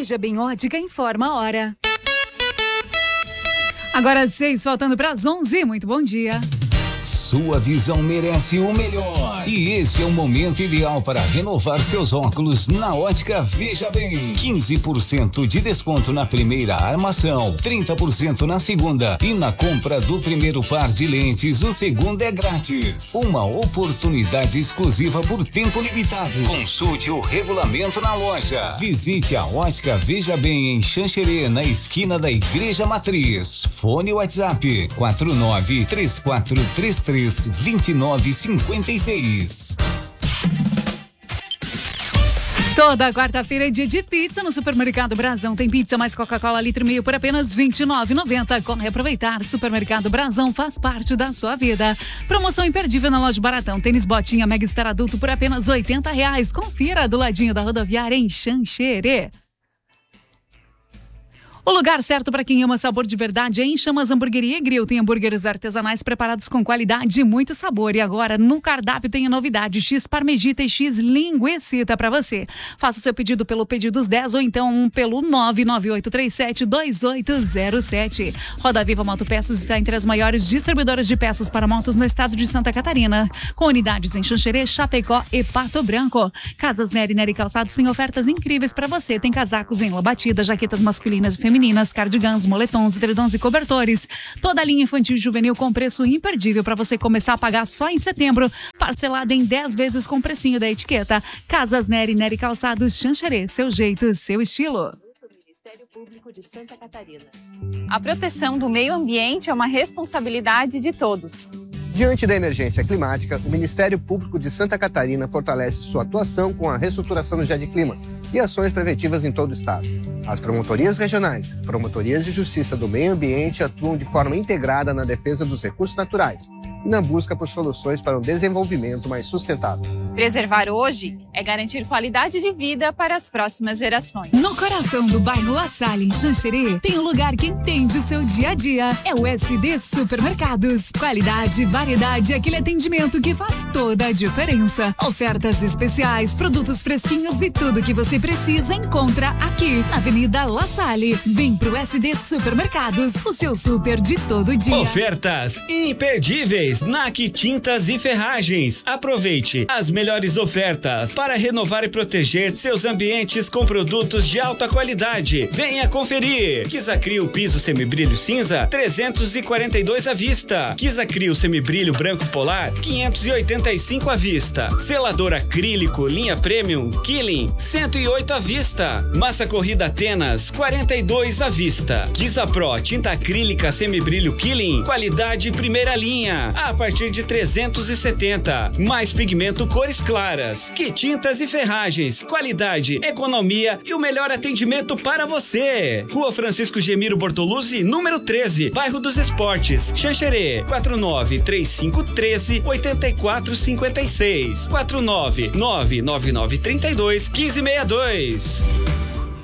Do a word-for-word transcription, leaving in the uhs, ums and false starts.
Veja Bem Ótica informa a hora. Agora às seis, faltando para as onze. Muito bom dia. Sua visão merece o melhor. E esse é o momento ideal para renovar seus óculos na Ótica Veja Bem. quinze por cento de desconto na primeira armação, trinta por cento na segunda. E na compra do primeiro par de lentes, o segundo é grátis. Uma oportunidade exclusiva por tempo limitado. Consulte o regulamento na loja. Visite a Ótica Veja Bem em Xanxerê, na esquina da Igreja Matriz. Fone WhatsApp quatro nove três quatro três três vinte e nove cinquenta e seis. Toda quarta-feira é dia de pizza no Supermercado Brasão. Tem pizza mais Coca-Cola litro e meio por apenas vinte e nove reais e noventa centavos. Corre aproveitar. Supermercado Brasão faz parte da sua vida. Promoção imperdível na loja Baratão. Tênis Botinha Mega Star adulto por apenas oitenta reais. Confira do ladinho da rodoviária em Xanxerê. O lugar certo para quem ama sabor de verdade é em Chamas Hamburgueria e Grill. Tem hambúrgueres artesanais preparados com qualidade e muito sabor. E agora no cardápio tem a novidade: X parmegita e X linguicita para você. Faça o seu pedido pelo Pedidos dez ou então um pelo nove nove oito três sete dois oito zero sete. Roda Viva Motopeças está entre as maiores distribuidoras de peças para motos no estado de Santa Catarina, com unidades em Xanxerê, Chapecó e Pato Branco. Casas Nery Nery Calçados tem ofertas incríveis para você. Tem casacos em lã batida, jaquetas masculinas e femininas, cardigans, moletons, edredons e cobertores. Toda a linha infantil e juvenil com preço imperdível para você começar a pagar só em setembro, parcelada em dez vezes com precinho da etiqueta. Casas Nery Nery Calçados Xanxerê, seu jeito, seu estilo. Ministério Público de Santa Catarina. A proteção do meio ambiente é uma responsabilidade de todos. Diante da emergência climática, o Ministério Público de Santa Catarina fortalece sua atuação com a reestruturação do GEDClima e ações preventivas em todo o estado. As promotorias regionais, promotorias de justiça do meio ambiente atuam de forma integrada na defesa dos recursos naturais e na busca por soluções para um desenvolvimento mais sustentável. Preservar hoje é garantir qualidade de vida para as próximas gerações. No coração do bairro La Salle, em Xanxerê, tem um lugar que entende o seu dia a dia. É o S D Supermercados. Qualidade, variedade e aquele atendimento que faz toda a diferença. Ofertas especiais, produtos fresquinhos e tudo que você precisa encontra aqui, na Avenida La Salle. Vem pro S D Supermercados, o seu super de todo dia. Ofertas imperdíveis na Aqui Tintas e Ferragens. Aproveite as melhores ofertas para renovar e proteger seus ambientes com produtos de alta qualidade. Venha conferir. Kizacryl piso semibrilho cinza, trezentos e quarenta e dois à vista. Kizacryl semibrilho branco polar, quinhentos e oitenta e cinco à vista. Selador acrílico linha Premium Killing, cento e oito à vista. Massa corrida Atenas, quarenta e dois à vista. Kizapro tinta acrílica semibrilho Killing, qualidade primeira linha, a partir de trezentos e setenta. Mais pigmento cores claras. Que Tintas e Ferragens, qualidade, economia e o melhor atendimento para você. Rua Francisco Gemiro Bortoluzzi, número treze, Bairro dos Esportes, Xanxerê, quatro nove três cinco um três oito quatro cinco seis, quatro nove nove nove nove três dois um cinco seis dois.